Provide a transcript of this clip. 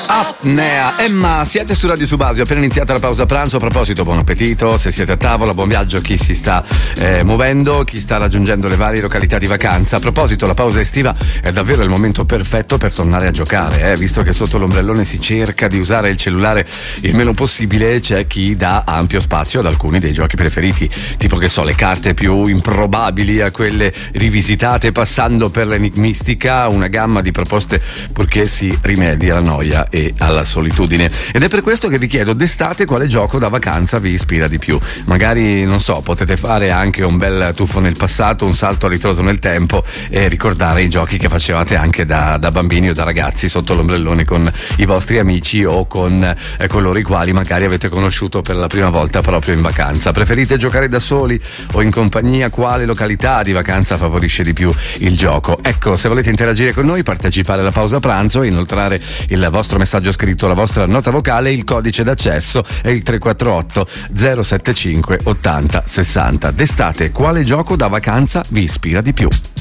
Apnea. Emma, siete su Radio Subasio, appena iniziata la pausa pranzo. A proposito, buon appetito, se siete a tavola, buon viaggio chi si sta muovendo, chi sta raggiungendo le varie località di vacanza. A proposito, la pausa estiva è davvero il momento perfetto per tornare a giocare, visto che sotto l'ombrellone si cerca di usare il cellulare il meno possibile. C'è chi dà ampio spazio ad alcuni dei giochi preferiti, tipo che so, le carte più improbabili a quelle rivisitate, passando per l'enigmistica, una gamma di proposte purché si rimedi alla noia e alla solitudine. Ed è per questo che vi chiedo d'estate quale gioco da vacanza vi ispira di più. Magari, non so, potete fare anche un bel tuffo nel passato, un salto a ritroso nel tempo e ricordare i giochi che facevate anche da bambini o da ragazzi sotto l'ombrellone con i vostri amici o con coloro i quali magari avete conosciuto per la prima volta proprio in vacanza. Preferite giocare da soli o in compagnia? Quale località di vacanza favorisce di più il gioco? Ecco, se volete interagire con noi, partecipare alla pausa pranzo e inoltrare il vostro messaggio scritto, la vostra nota vocale, il codice d'accesso è il 348 075 80 60. D'estate, quale gioco da vacanza vi ispira di più?